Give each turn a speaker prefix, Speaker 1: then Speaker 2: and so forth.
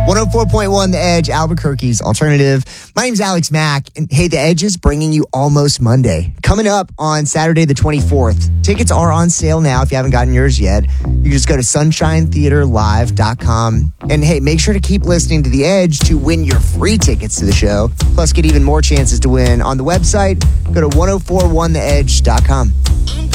Speaker 1: 104.1 The Edge, Albuquerque's alternative. My name's Alex Mack, and hey, The Edge is bringing you Almost Monday. Coming up on Saturday the 24th. Tickets are on sale now if you haven't gotten yours yet. You can just go to sunshinetheaterlive.com. And hey, make sure to keep listening to The Edge to win your free tickets to the show. Plus, get even more chances to win on the website. Go to 1041theedge.com.